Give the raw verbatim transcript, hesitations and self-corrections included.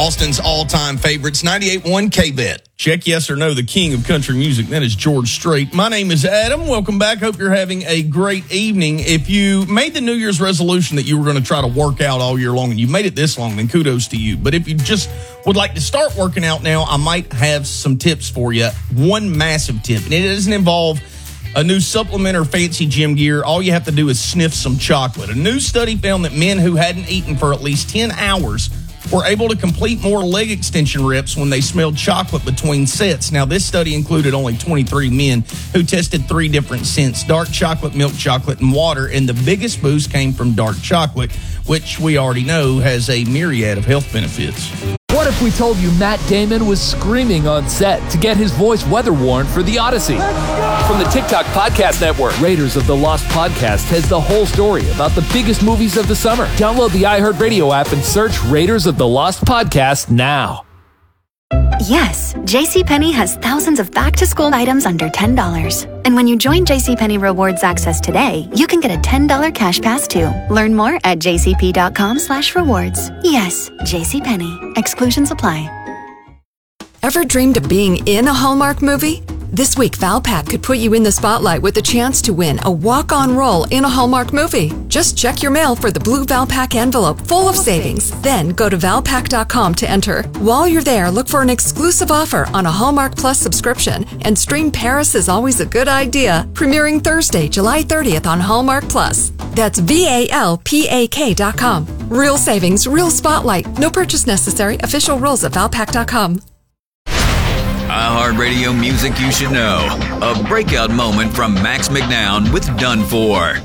Austin's all-time favorites, ninety-eight point one K-Bet. Check yes or no, the king of country music. That is George Strait. My name is Adam. Welcome back. Hope you're having a great evening. If you made the New Year's resolution that you were going to try to work out all year long and you made it this long, then kudos to you. But if you just would like to start working out now, I might have some tips for you. One massive tip, and it doesn't involve a new supplement or fancy gym gear. All you have to do is sniff some chocolate. A new study found that men who hadn't eaten for at least ten hours were able to complete more leg extension reps when they smelled chocolate between sets. Now, this study included only twenty-three men who tested three different scents: dark chocolate, milk chocolate, and water. And the biggest boost came from dark chocolate, which we already know has a myriad of health benefits. What if we told you Matt Damon was screaming on set to get his voice weather-worn for The Odyssey? From the TikTok Podcast Network, Raiders of the Lost Podcast has the whole story about the biggest movies of the summer. Download the iHeartRadio app and search Raiders of the Lost Podcast now. Yes, JCPenney has thousands of back-to-school items under ten dollars. And when you join JCPenney Rewards Access today, you can get a ten dollars cash pass too. Learn more at jcp.com slash rewards. Yes, JCPenney. Exclusions apply. Ever dreamed of being in a Hallmark movie? This week, Valpak could put you in the spotlight with a chance to win a walk-on role in a Hallmark movie. Just check your mail for the blue Valpak envelope full of savings. Then go to valpak dot com to enter. While you're there, look for an exclusive offer on a Hallmark Plus subscription and stream Paris is Always a Good Idea, premiering Thursday, July thirtieth on Hallmark Plus. That's V A L P A K dot com. Real savings, real spotlight. No purchase necessary. Official rules at valpak dot com. iHeartRadio music you should know. A breakout moment from Max McNown with Done For.